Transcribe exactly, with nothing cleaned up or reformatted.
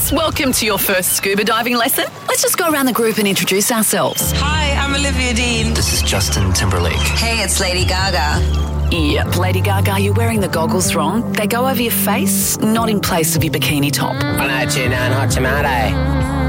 girls. Welcome to your first scuba diving lesson. Let's just go around the group and introduce ourselves. Hi, I'm Olivia Dean. This is Justin Timberlake. Hey, it's Lady Gaga. Yep, Lady Gaga, you're wearing the goggles wrong. They go over your face, not in place of your bikini top. I know, tuna and hot tomato.